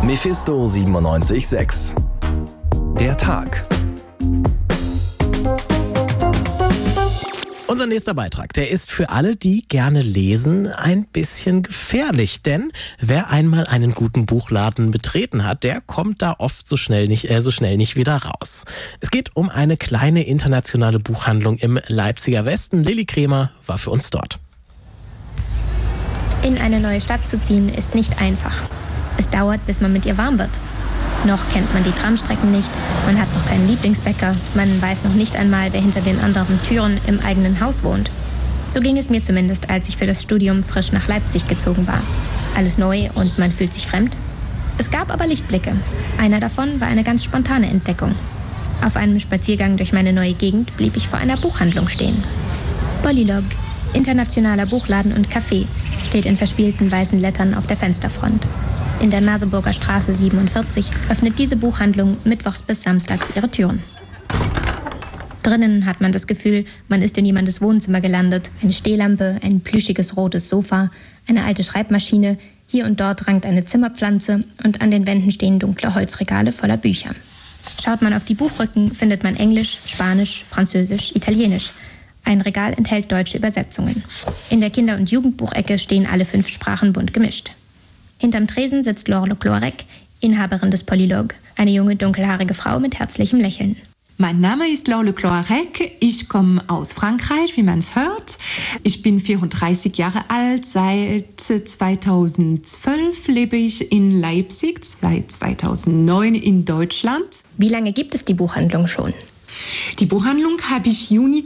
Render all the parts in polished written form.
Mephisto 97.6. Der Tag. Unser nächster Beitrag, der ist für alle, die gerne lesen, ein bisschen gefährlich. Denn wer einmal einen guten Buchladen betreten hat, der kommt da oft so schnell nicht wieder raus. Es geht um eine kleine internationale Buchhandlung im Leipziger Westen. Lilly Kremer war für uns dort. In eine neue Stadt zu ziehen, ist nicht einfach. Es dauert, bis man mit ihr warm wird. Noch kennt man die Tramstrecken nicht, man hat noch keinen Lieblingsbäcker, man weiß noch nicht einmal, wer hinter den anderen Türen im eigenen Haus wohnt. So ging es mir zumindest, als ich für das Studium frisch nach Leipzig gezogen war. Alles neu und man fühlt sich fremd. Es gab aber Lichtblicke. Einer davon war eine ganz spontane Entdeckung. Auf einem Spaziergang durch meine neue Gegend blieb ich vor einer Buchhandlung stehen. Polylog, internationaler Buchladen und Café, steht in verspielten weißen Lettern auf der Fensterfront. In der Merseburger Straße 47 öffnet diese Buchhandlung mittwochs bis samstags ihre Türen. Drinnen hat man das Gefühl, man ist in jemandes Wohnzimmer gelandet. Eine Stehlampe, ein plüschiges rotes Sofa, eine alte Schreibmaschine, hier und dort rankt eine Zimmerpflanze und an den Wänden stehen dunkle Holzregale voller Bücher. Schaut man auf die Buchrücken, findet man Englisch, Spanisch, Französisch, Italienisch. Ein Regal enthält deutsche Übersetzungen. In der Kinder- und Jugendbuchecke stehen alle 5 Sprachen bunt gemischt. Hinterm Tresen sitzt Laure Leclerc, Inhaberin des Polylog, eine junge, dunkelhaarige Frau mit herzlichem Lächeln. Mein Name ist Laure Leclerc, ich komme aus Frankreich, wie man es hört. Ich bin 34 Jahre alt, seit 2012 lebe ich in Leipzig, seit 2009 in Deutschland. Wie lange gibt es die Buchhandlung schon? Die Buchhandlung habe ich Juni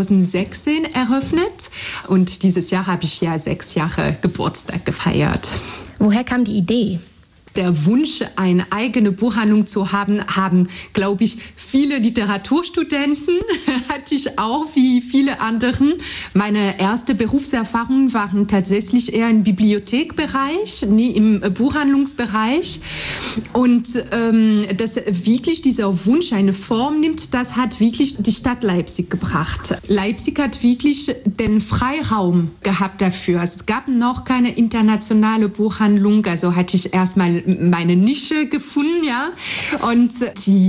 2016 eröffnet und dieses Jahr habe ich ja 6 Jahre Geburtstag gefeiert. Woher kam die Idee? Der Wunsch, eine eigene Buchhandlung zu haben, glaube ich, viele Literaturstudenten, hatte ich auch, wie viele anderen. Meine erste Berufserfahrungen waren tatsächlich eher im Bibliothekbereich, nie im Buchhandlungsbereich. Und dass wirklich dieser Wunsch eine Form nimmt, das hat wirklich die Stadt Leipzig gebracht. Leipzig hat wirklich den Freiraum gehabt dafür. Es gab noch keine internationale Buchhandlung, also hatte ich erstmal meine Nische gefunden, ja. Und die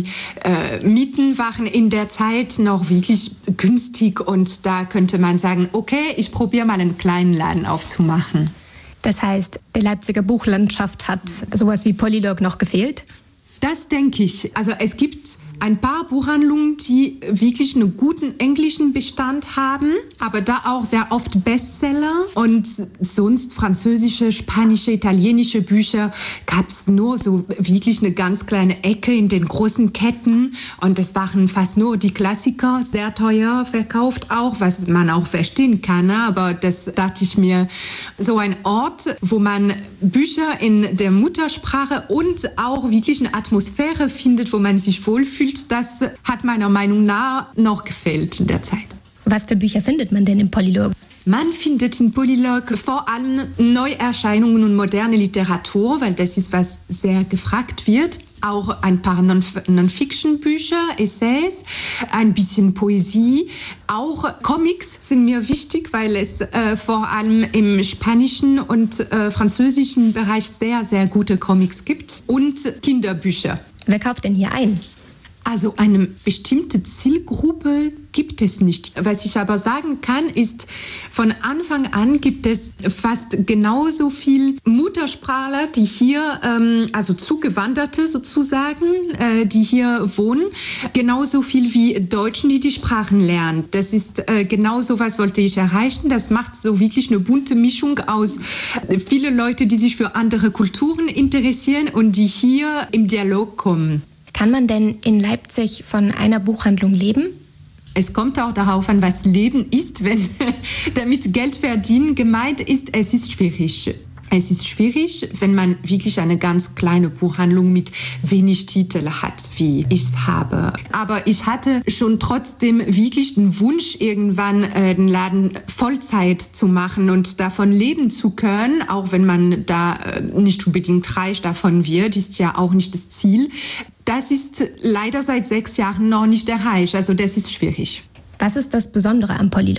Mieten waren in der Zeit noch wirklich günstig und da könnte man sagen, okay, ich probiere mal einen kleinen Laden aufzumachen. Das heißt, der Leipziger Buchlandschaft hat sowas wie Polylog noch gefehlt? Das denke ich. Also es gibt ein paar Buchhandlungen, die wirklich einen guten englischen Bestand haben, aber da auch sehr oft Bestseller. Und sonst französische, spanische, italienische Bücher gab es nur so wirklich eine ganz kleine Ecke in den großen Ketten. Und es waren fast nur die Klassiker, sehr teuer verkauft auch, was man auch verstehen kann. Aber das dachte ich mir, so ein Ort, wo man Bücher in der Muttersprache und auch wirklich eine Atmosphäre findet, wo man sich wohlfühlt, das hat meiner Meinung nach noch gefehlt in der Zeit. Was für Bücher findet man denn im Polylog? Man findet in Polylog vor allem Neuerscheinungen und moderne Literatur, weil das ist, was sehr gefragt wird. Auch ein paar Non-Fiction-Bücher, Essays, ein bisschen Poesie. Auch Comics sind mir wichtig, weil es vor allem im spanischen und französischen Bereich sehr, sehr gute Comics gibt. Und Kinderbücher. Wer kauft denn hier ein? Also eine bestimmte Zielgruppe gibt es nicht. Was ich aber sagen kann, ist, von Anfang an gibt es fast genauso viel Muttersprachler, die hier, also Zugewanderte sozusagen, die hier wohnen, genauso viel wie Deutschen, die die Sprachen lernen. Das ist genau so, was wollte ich erreichen. Das macht so wirklich eine bunte Mischung aus viele Leute, die sich für andere Kulturen interessieren und die hier im Dialog kommen. Kann man denn in Leipzig von einer Buchhandlung leben? Es kommt auch darauf an, was Leben ist, wenn damit Geld verdienen gemeint ist. Es ist schwierig. Es ist schwierig, wenn man wirklich eine ganz kleine Buchhandlung mit wenig Titel hat, wie ich es habe. Aber ich hatte schon trotzdem wirklich den Wunsch, irgendwann den Laden Vollzeit zu machen und davon leben zu können, auch wenn man da nicht unbedingt reich davon wird, ist ja auch nicht das Ziel. Das ist leider seit 6 Jahren noch nicht erreicht, also das ist schwierig. Was ist das Besondere am Polylog?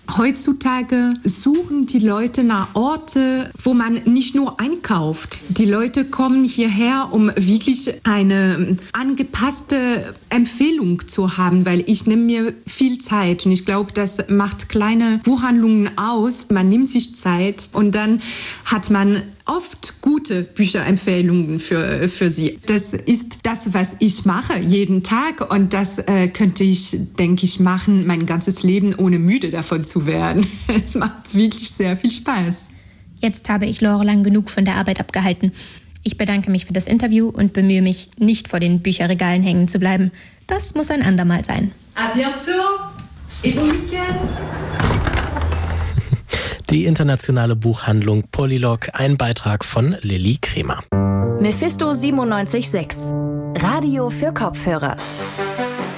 Heutzutage suchen die Leute nach Orten, wo man nicht nur einkauft. Die Leute kommen hierher, um wirklich eine angepasste Empfehlung zu haben, weil ich nehme mir viel Zeit und ich glaube, das macht kleine Buchhandlungen aus. Man nimmt sich Zeit und dann hat man oft gute Bücherempfehlungen für sie. Das ist das, was ich mache jeden Tag und das könnte ich, denke ich, machen mein ganzes Leben, ohne müde davon zu werden. Es macht wirklich sehr viel Spaß. Jetzt habe ich Lore lang genug von der Arbeit abgehalten. Ich bedanke mich für das Interview und bemühe mich, nicht vor den Bücherregalen hängen zu bleiben. Das muss ein andermal sein. À bientôt et bon week-end. Die internationale Buchhandlung Polylog, ein Beitrag von Lilly Kremer. Mephisto 97.6, Radio für Kopfhörer.